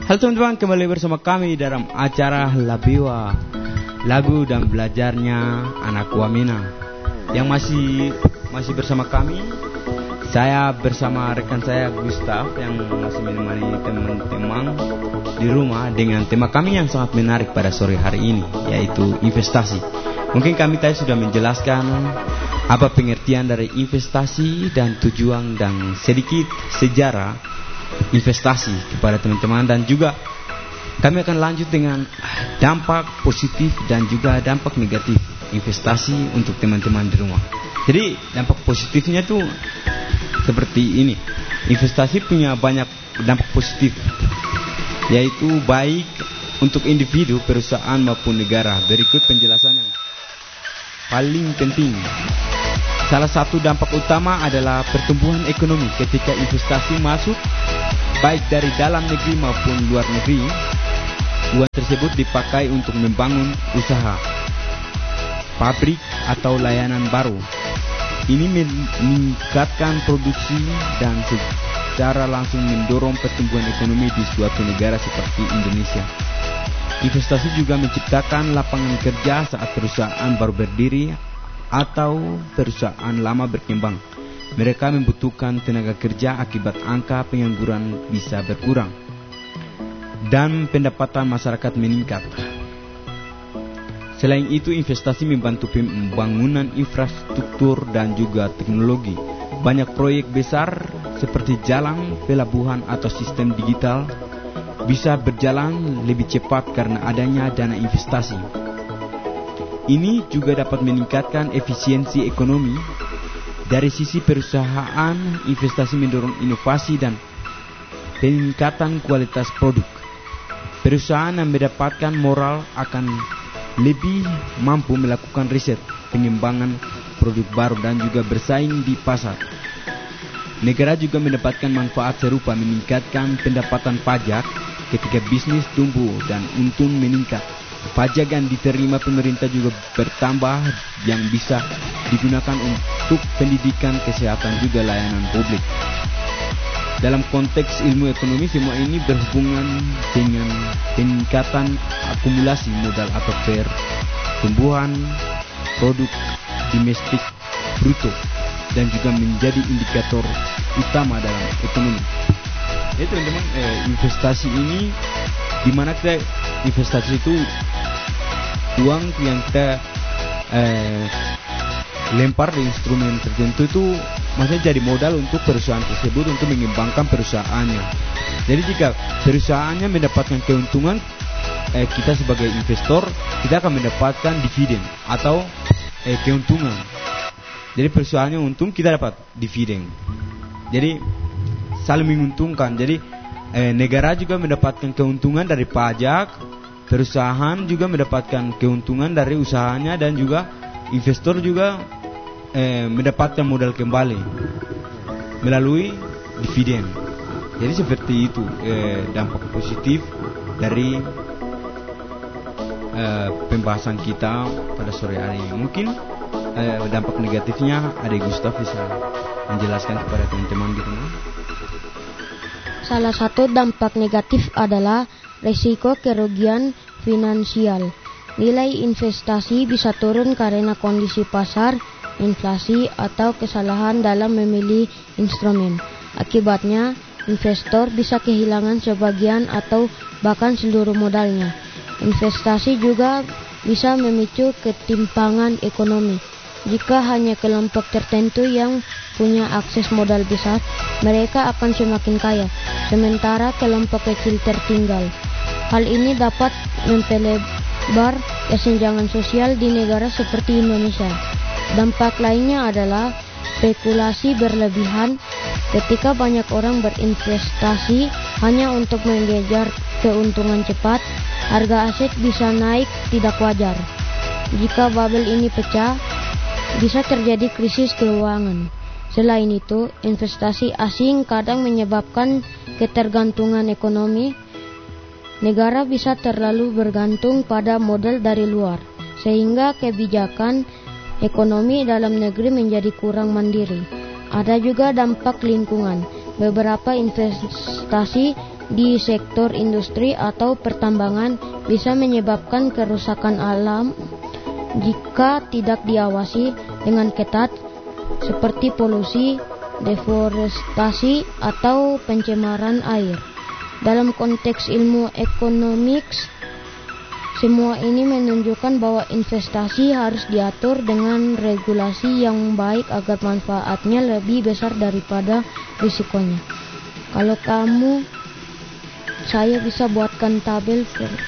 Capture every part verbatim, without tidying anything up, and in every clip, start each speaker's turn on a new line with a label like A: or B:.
A: Halo teman-teman, kembali bersama kami dalam acara Labiwa, lagu dan belajarnya anak Wamena. Yang masih masih bersama kami, saya bersama rekan saya Gustaf yang masih menemani teman-teman di rumah dengan tema kami yang sangat menarik pada sore hari ini, yaitu investasi. Mungkin kami tadi sudah menjelaskan apa pengertian dari investasi dan tujuan dan sedikit sejarah investasi kepada teman-teman, dan juga kami akan lanjut dengan dampak positif dan juga dampak negatif investasi untuk teman-teman di rumah. Jadi dampak positifnya tuh seperti ini. Investasi punya banyak dampak positif, yaitu baik untuk individu, perusahaan maupun negara. Berikut penjelasan yang paling penting. Salah satu dampak utama adalah pertumbuhan ekonomi. Ketika investasi masuk, baik dari dalam negeri maupun luar negeri, uang tersebut dipakai untuk membangun usaha, pabrik atau layanan baru. Ini meningkatkan produksi dan secara langsung mendorong pertumbuhan ekonomi di suatu negara seperti Indonesia. Investasi juga menciptakan lapangan kerja saat perusahaan baru berdiri atau perusahaan lama berkembang. Mereka membutuhkan tenaga kerja akibat angka pengangguran bisa berkurang dan pendapatan masyarakat meningkat. Selain itu, investasi membantu pembangunan infrastruktur dan juga teknologi. Banyak proyek besar seperti jalan, pelabuhan atau sistem digital bisa berjalan lebih cepat karena adanya dana investasi. Ini juga dapat meningkatkan efisiensi ekonomi. Dari sisi perusahaan, investasi mendorong inovasi dan peningkatan kualitas produk. Perusahaan yang mendapatkan moral akan lebih mampu melakukan riset, pengembangan produk baru dan juga bersaing di pasar. Negara juga mendapatkan manfaat serupa, meningkatkan pendapatan pajak ketika bisnis tumbuh dan untung meningkat. Pajak yang diterima pemerintah juga bertambah yang bisa digunakan untuk pendidikan, kesehatan, juga layanan publik. Dalam konteks ilmu ekonomi, semua ini berhubungan dengan peningkatan akumulasi modal atau pertumbuhan produk domestik bruto dan juga menjadi indikator utama dalam ekonomi. Jadi teman-teman, eh, investasi ini di mana kita investasi itu uang yang kita eh, lempar di instrumen tertentu itu maksudnya jadi modal untuk perusahaan tersebut untuk mengembangkan perusahaannya. Jadi jika perusahaannya mendapatkan keuntungan, eh, kita sebagai investor kita akan mendapatkan dividen atau eh, keuntungan. Jadi perusahaannya untung, kita dapat dividen. Jadi saling menguntungkan. Jadi eh, negara juga mendapatkan keuntungan dari pajak, perusahaan juga mendapatkan keuntungan dari usahanya, dan juga investor juga eh, mendapatkan modal kembali melalui dividen. Jadi seperti itu eh, dampak positif dari eh, pembahasan kita pada sore hari ini. Mungkin eh, dampak negatifnya Adik Gustaf bisa menjelaskan kepada teman-teman di rumah.
B: Salah satu dampak negatif adalah risiko kerugian finansial. Nilai investasi bisa turun karena kondisi pasar, inflasi, atau kesalahan dalam memilih instrumen. Akibatnya, investor bisa kehilangan sebagian atau bahkan seluruh modalnya. Investasi juga bisa memicu ketimpangan ekonomi. Jika hanya kelompok tertentu yang punya akses modal besar, mereka akan semakin kaya, sementara kelompok kecil tertinggal. Hal ini dapat memperlebar kesenjangan sosial di negara seperti Indonesia. Dampak lainnya adalah spekulasi berlebihan. Ketika banyak orang berinvestasi hanya untuk mengejar keuntungan cepat, harga aset bisa naik tidak wajar. Jika bubble ini pecah, bisa terjadi krisis keuangan. Selain itu, investasi asing kadang menyebabkan ketergantungan ekonomi. Negara bisa terlalu bergantung pada modal dari luar, sehingga kebijakan ekonomi dalam negeri menjadi kurang mandiri. Ada juga dampak lingkungan. Beberapa investasi di sektor industri atau pertambangan bisa menyebabkan kerusakan alam jika tidak diawasi dengan ketat, seperti polusi, deforestasi, atau pencemaran air. Dalam konteks ilmu economics, semua ini menunjukkan bahwa investasi harus diatur dengan regulasi yang baik agar manfaatnya lebih besar daripada risikonya. Kalau kamu, saya bisa buatkan tabel.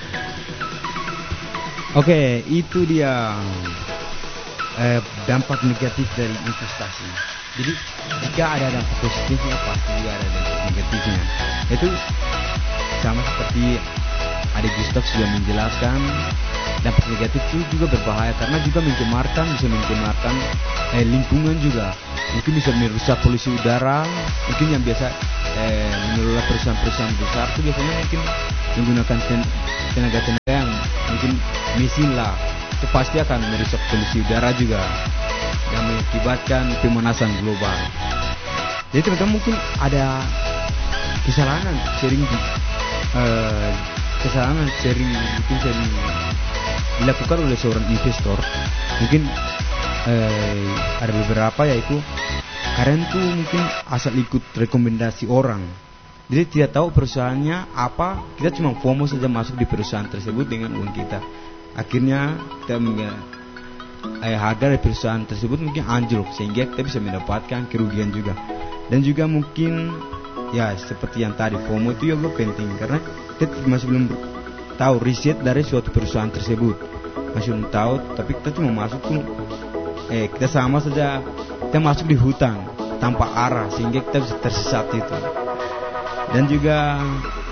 A: Oke, itu dia eh, dampak negatif dari investasi. Jadi jika ada dampak positifnya, pasti juga ada dampak negatifnya. Itu sama seperti Adik Gustaf sudah menjelaskan, dampak negatif itu juga berbahaya karena juga mencemarkan, bisa mencemarkan eh, lingkungan juga. Mungkin bisa merusak polusi udara. Mungkin yang biasa eh, mengelola perusahaan-perusahaan besar itu biasanya mungkin menggunakan ten- tenaga-tenaga yang mungkin mesin lah. Itu pasti akan merusak polusi udara juga dan mengakibatkan pemanasan global. Jadi teman-teman mungkin ada kesalahan sering eh, kesalahan sering mungkin sering dilakukan oleh seorang investor. Mungkin eh, ada beberapa, yaitu kalian tuh mungkin asal ikut rekomendasi orang. Jadi tidak tahu perusahaannya apa, kita cuma FOMO saja masuk di perusahaan tersebut dengan uang kita. Akhirnya kita menga- eh, harga dari perusahaan tersebut mungkin anjlok, sehingga kita bisa mendapatkan kerugian juga. Dan juga mungkin ya seperti yang tadi, FOMO itu juga penting karena kita masih belum tahu riset dari suatu perusahaan tersebut, masih belum tahu, tapi kita cuma masuk tuh eh kita sama saja kita masuk di hutan tanpa arah, sehingga kita bisa tersesat itu. Dan juga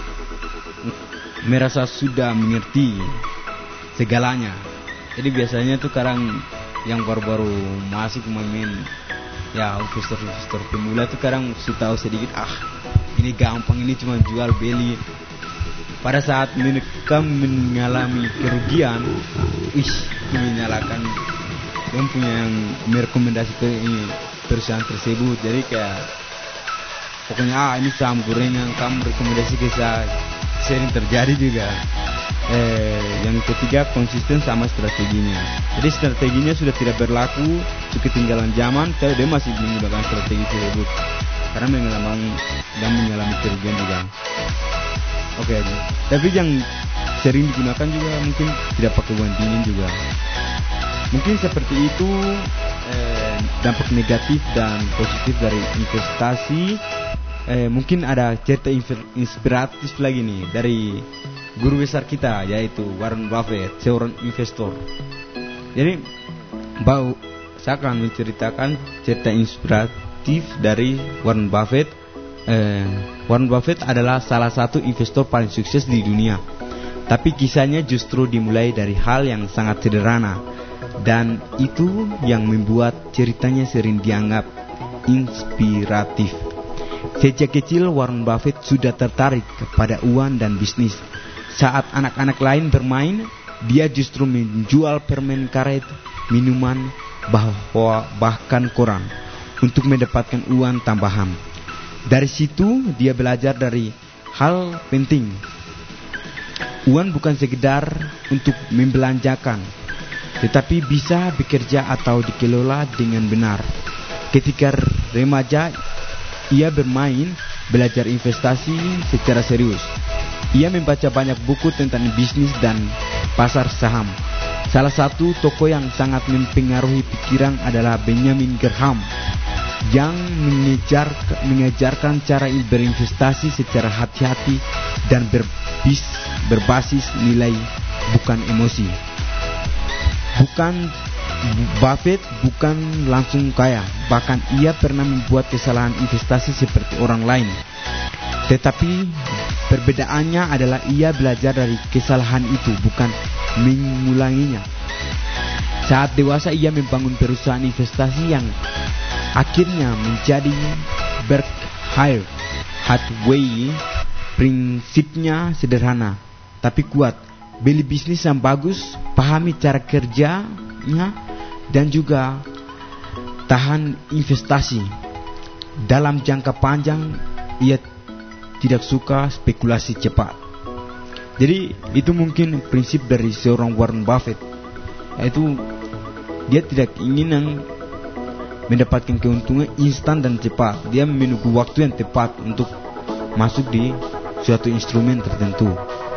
A: merasa sudah mengerti segalanya. Jadi biasanya tuh kadang yang baru-baru masuk main ya investor-investor pemula tuh kadang sudah tahu sedikit, ah ini gampang, ini cuma jual beli. Pada saat mereka mengalami kerugian, ish, menyalahkan dan punya yang merekomendasi ke ini, perusahaan tersebut. Jadi kayak pokoknya ah ini saham gorengan, kamu rekomendasi ke saya. Sering terjadi juga. Eh, yang ketiga, konsisten sama strateginya. Jadi strateginya sudah tidak berlaku, ketinggalan zaman, tapi dia masih menggunakan strategi tersebut karena mengalami dan mengalami kerugian juga. Oke, okay, tapi yang sering digunakan juga mungkin tidak pakai uang dingin juga. Mungkin seperti itu eh, dampak negatif dan positif dari investasi. Eh, mungkin ada cerita inspiratif lagi nih dari guru besar kita, yaitu Warren Buffett, seorang investor. Jadi bau saya akan menceritakan cerita inspiratif dari Warren Buffett. eh, Warren Buffett adalah salah satu investor paling sukses di dunia. Tapi kisahnya justru dimulai dari hal yang sangat sederhana, dan itu yang membuat ceritanya sering dianggap inspiratif. Sejak kecil Warren Buffett sudah tertarik kepada uang dan bisnis. Saat anak-anak lain bermain, dia justru menjual permen karet, minuman, bahwa bahkan koran untuk mendapatkan uang tambahan. Dari situ dia belajar dari hal penting. Uang bukan sekedar untuk membelanjakan, tetapi bisa bekerja atau dikelola dengan benar. Ketika remaja, ia bermain belajar investasi secara serius. Ia membaca banyak buku tentang bisnis dan pasar saham. Salah satu tokoh yang sangat mempengaruhi pikiran adalah Benjamin Graham, yang mengejar, mengajarkan cara berinvestasi secara hati-hati dan berbis, berbasis nilai, bukan emosi. Bukan Buffett bukan langsung kaya, bahkan ia pernah membuat kesalahan investasi seperti orang lain. Tetapi perbedaannya adalah ia belajar dari kesalahan itu, bukan mengulanginya. Saat dewasa ia membangun perusahaan investasi yang akhirnya menjadi Berkshire Hathaway. Prinsipnya sederhana tapi kuat. Beli bisnis yang bagus, pahami cara kerjanya, dan juga tahan investasi. Dalam jangka panjang ia tidak suka spekulasi cepat. Jadi itu mungkin prinsip dari seorang Warren Buffett, yaitu dia tidak ingin mendapatkan keuntungan instan dan cepat. Dia menunggu waktu yang tepat untuk masuk di suatu instrumen tertentu.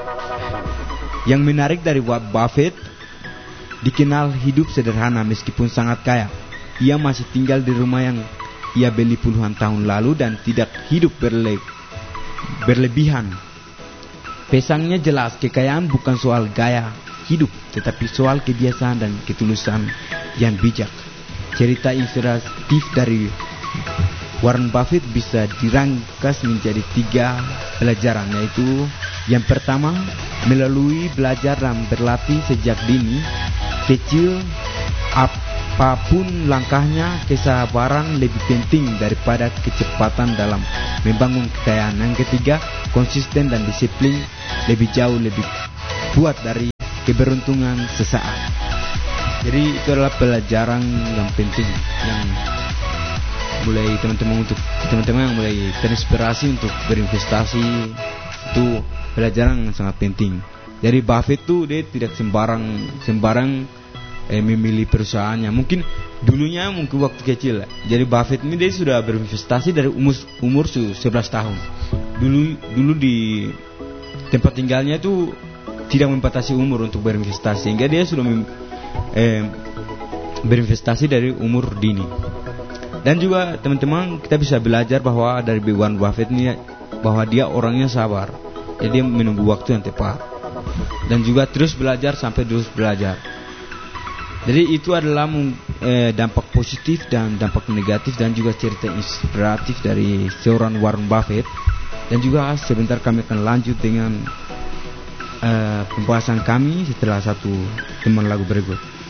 A: Yang menarik dari Buffett, dikenal hidup sederhana meskipun sangat kaya. Ia masih tinggal di rumah yang ia beli puluhan tahun lalu dan tidak hidup berle- berlebihan. Pesannya jelas, kekayaan bukan soal gaya hidup, tetapi soal kebiasaan dan ketulusan yang bijak. Cerita inspiratif dari Warren Buffett bisa dirangkas menjadi tiga pelajaran, yaitu yang pertama, melalui belajar dan berlatih sejak dini kecil, apapun langkahnya, kesabaran lebih penting daripada kecepatan dalam membangun kekayaan. Yang ketiga, konsisten dan disiplin lebih jauh lebih kuat dari keberuntungan sesaat. Jadi itu adalah pelajaran yang penting yang mulai teman-teman untuk teman-teman yang mulai terinspirasi untuk berinvestasi, itu pelajaran yang sangat penting. Jadi Buffett tuh dia tidak sembarang sembarang eh, memilih perusahaannya. Mungkin dulunya mungkin waktu kecil. Jadi Buffett ini dia sudah berinvestasi dari umur umur sebelas tahun. Dulu dulu di tempat tinggalnya itu tidak membatasi umur untuk berinvestasi, sehingga dia sudah mem, eh, berinvestasi dari umur dini. Dan juga teman-teman, kita bisa belajar bahwa dari Warren Buffett ini bahwa dia orangnya sabar. Jadi dia menunggu waktu yang tepat dan juga terus belajar sampai terus belajar. Jadi itu adalah eh, dampak positif dan dampak negatif dan juga cerita inspiratif dari seorang Warren Buffett. Dan juga sebentar kami akan lanjut dengan uh, pembahasan kami setelah satu teman lagu berikut.